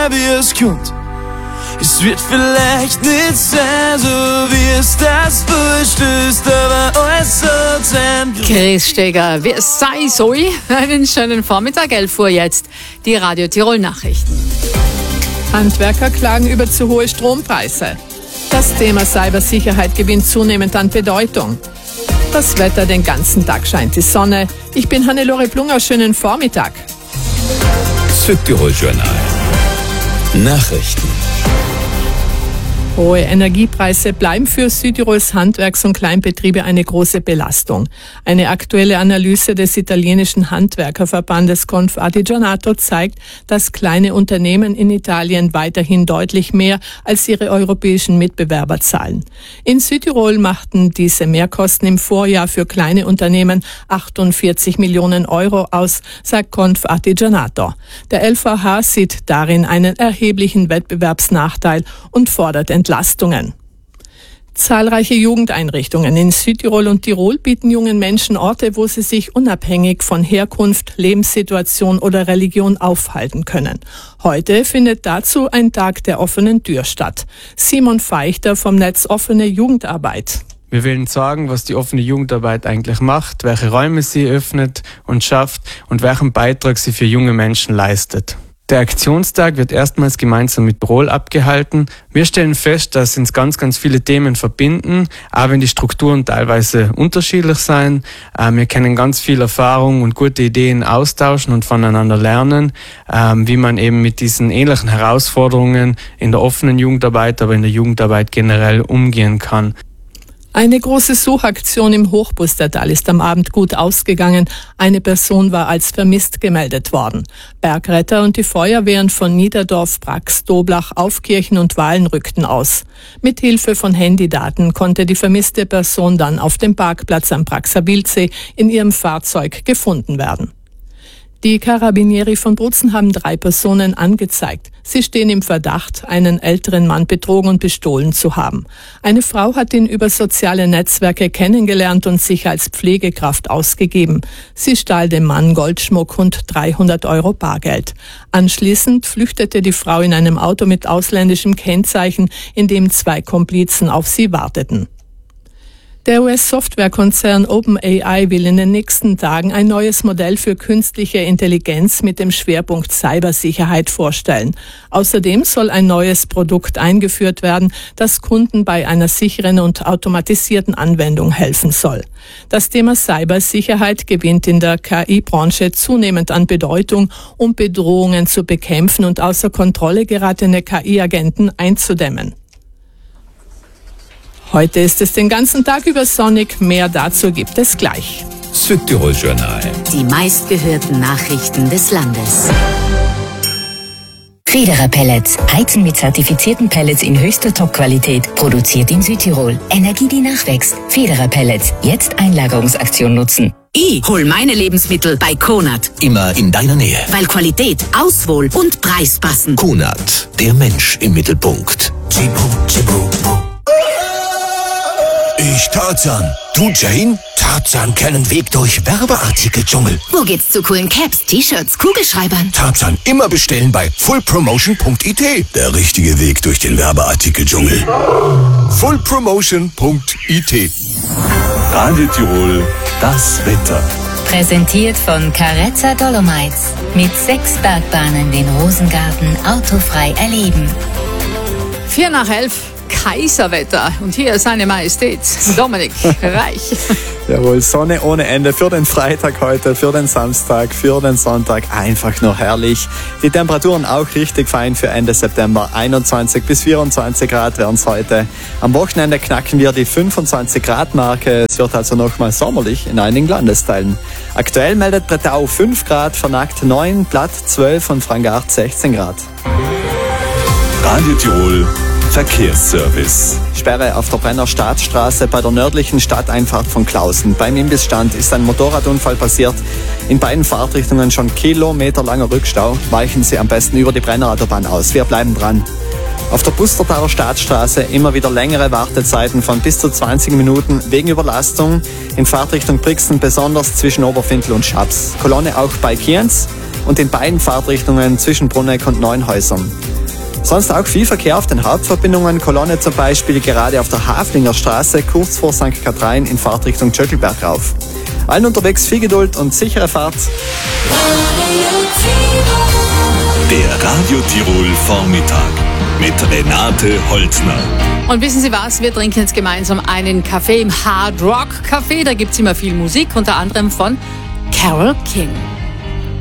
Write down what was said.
wie es kommt. Es wird vielleicht nicht sein, so wie es das vorstellst, aber alles hat sein Grund. Chris Steger, wie es sei soll. Einen schönen Vormittag, 11 Uhr jetzt. Die Radio Tirol Nachrichten. Handwerker klagen über zu hohe Strompreise. Das Thema Cybersicherheit gewinnt zunehmend an Bedeutung. Das Wetter, den ganzen Tag scheint die Sonne. Ich bin Hannelore Plunger, schönen Vormittag. Südtirol Journal. Nachrichten. Hohe Energiepreise bleiben für Südtirols Handwerks- und Kleinbetriebe eine große Belastung. Eine aktuelle Analyse des italienischen Handwerkerverbandes Confartigianato zeigt, dass kleine Unternehmen in Italien weiterhin deutlich mehr als ihre europäischen Mitbewerber zahlen. In Südtirol machten diese Mehrkosten im Vorjahr für kleine Unternehmen 48 Millionen Euro aus, sagt Confartigianato. Der LVH sieht darin einen erheblichen Wettbewerbsnachteil und fordert Entlastungen. Zahlreiche Jugendeinrichtungen in Südtirol und Tirol bieten jungen Menschen Orte, wo sie sich unabhängig von Herkunft, Lebenssituation oder Religion aufhalten können. Heute findet dazu ein Tag der offenen Tür statt. Simon Feichter vom Netz Offene Jugendarbeit. Wir wollen sagen, was die offene Jugendarbeit eigentlich macht, welche Räume sie öffnet und schafft und welchen Beitrag sie für junge Menschen leistet. Der Aktionstag wird erstmals gemeinsam mit Tirol abgehalten. Wir stellen fest, dass uns ganz viele Themen verbinden, auch wenn die Strukturen teilweise unterschiedlich sind. Wir können ganz viel Erfahrung und gute Ideen austauschen und voneinander lernen, wie man eben mit diesen ähnlichen Herausforderungen in der offenen Jugendarbeit, aber in der Jugendarbeit generell umgehen kann. Eine große Suchaktion im Hochbustertal ist am Abend gut ausgegangen. Eine Person war als vermisst gemeldet worden. Bergretter und die Feuerwehren von Niederdorf, Brax, Doblach, Aufkirchen und Wahlen rückten aus. Mit Hilfe von Handydaten konnte die vermisste Person dann auf dem Parkplatz am Braxer Wildsee in ihrem Fahrzeug gefunden werden. Die Carabinieri von Brutzen haben 3 Personen angezeigt. Sie stehen im Verdacht, einen älteren Mann betrogen und bestohlen zu haben. Eine Frau hat ihn über soziale Netzwerke kennengelernt und sich als Pflegekraft ausgegeben. Sie stahl dem Mann Goldschmuck und 300 Euro Bargeld. Anschließend flüchtete die Frau in einem Auto mit ausländischem Kennzeichen, in dem 2 Komplizen auf sie warteten. Der US-Softwarekonzern OpenAI will in den nächsten Tagen ein neues Modell für künstliche Intelligenz mit dem Schwerpunkt Cybersicherheit vorstellen. Außerdem soll ein neues Produkt eingeführt werden, das Kunden bei einer sicheren und automatisierten Anwendung helfen soll. Das Thema Cybersicherheit gewinnt in der KI-Branche zunehmend an Bedeutung, um Bedrohungen zu bekämpfen und außer Kontrolle geratene KI-Agenten einzudämmen. Heute ist es den ganzen Tag über sonnig. Mehr dazu gibt es gleich. Südtirol Journal. Die meistgehörten Nachrichten des Landes. Federer Pellets. Heizen mit zertifizierten Pellets in höchster Top-Qualität. Produziert in Südtirol. Energie, die nachwächst. Federer Pellets. Jetzt Einlagerungsaktion nutzen. Ich hol meine Lebensmittel bei Konad. Immer in deiner Nähe. Weil Qualität, Auswohl und Preis passen. Konad. Der Mensch im Mittelpunkt. Ich Tarzan. Du Jane? Tarzan kennen Weg durch Werbeartikel-Dschungel. Wo geht's zu coolen Caps, T-Shirts, Kugelschreibern? Tarzan immer bestellen bei fullpromotion.it. Der richtige Weg durch den Werbeartikel-Dschungel. fullpromotion.it. Radio Tirol, das Wetter. Präsentiert von Carezza Dolomites. Mit 6 Bergbahnen den Rosengarten autofrei erleben. 4 nach 11. Kaiserwetter. Und hier ist seine Majestät, Dominik Reich. Jawohl, Sonne ohne Ende für den Freitag heute, für den Samstag, für den Sonntag. Einfach nur herrlich. Die Temperaturen auch richtig fein für Ende September. 21 bis 24 Grad wären es heute. Am Wochenende knacken wir die 25 Grad Marke. Es wird also nochmal sommerlich in einigen Landesteilen. Aktuell meldet Bretau 5 Grad, Vernackt 9, Platt 12 und Frangart 16 Grad. Radio Tirol Verkehrsservice. Sperre auf der Brenner Staatsstraße bei der nördlichen Stadteinfahrt von Klausen. Beim Imbissstand ist ein Motorradunfall passiert. In beiden Fahrtrichtungen schon kilometerlanger Rückstau. Weichen Sie am besten über die Brennerautobahn aus. Wir bleiben dran. Auf der Pustertaler Staatsstraße immer wieder längere Wartezeiten von bis zu 20 Minuten wegen Überlastung. In Fahrtrichtung Brixen besonders zwischen Oberfintel und Schaps. Kolonne auch bei Kienz. und in beiden Fahrtrichtungen zwischen Brunegg und Neunhäusern. Sonst auch viel Verkehr auf den Hauptverbindungen, Kolonne zum Beispiel gerade auf der Haflinger Straße kurz vor St. Katharin in Fahrtrichtung Tschöckelberg rauf. Allen unterwegs viel Geduld und sichere Fahrt. Der Radio Tirol Vormittag mit Renate Holzner. Und wissen Sie was? Wir trinken jetzt gemeinsam einen Kaffee im Hard Rock Café. Da gibt es immer viel Musik, unter anderem von Carole King.